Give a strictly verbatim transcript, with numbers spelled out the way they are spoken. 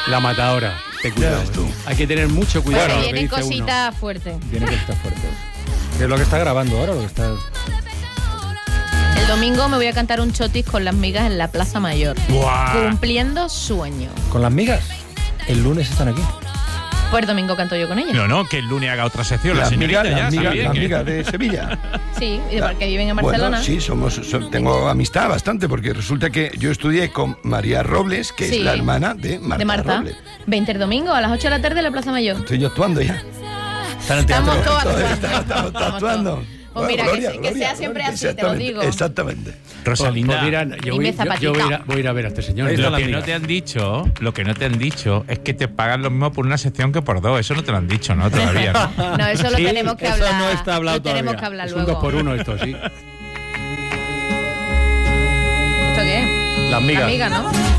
La matadora. Ten cuidado. tú. Hay que tener mucho cuidado. Bueno, con lo que vienen dice cositas fuertes. Tiene que estar fuerte. ¿Qué es lo que está grabando ahora? Lo que está... El domingo me voy a cantar un chotis con las migas en la Plaza Mayor. ¡Buah! Cumpliendo sueño. ¿Con las migas? El lunes están aquí. Pues el domingo canto yo con ella. No, no, que el lunes haga otra sección. Las la señorita migas, ya las está migas, bien, las que- migas de Sevilla. Sí, y porque viven en Barcelona. Bueno, sí, somos, so- tengo amistad bastante, porque resulta que yo estudié con María Robles, que Sí. es la hermana de Marta, de Marta. Robles. veinte el domingo a las ocho de la tarde en la Plaza Mayor. Estoy yo actuando ya. Están en teatro. Estamos todos Estamos- actuando. estamos Estamos actuando. todos. Pues mira, Gloria, que, se- que Gloria, sea siempre Gloria. así, te lo Exactamente, digo. Exactamente. Rosalinda, Pues mira, yo voy, Dime yo, yo voy a ir a, zapatito. voy a ir a ver a este señor. Ahí está lo la que amiga. no te han dicho, lo que no te han dicho es que te pagan lo mismo por una sección que por dos. Eso no te lo han dicho, ¿no? Todavía, ¿no? No, eso lo Sí, tenemos que eso hablar. no está hablado lo tenemos todavía. que hablar Es un luego. dos por uno esto, sí. ¿Esto qué es? Las migas. Amiga, ¿no?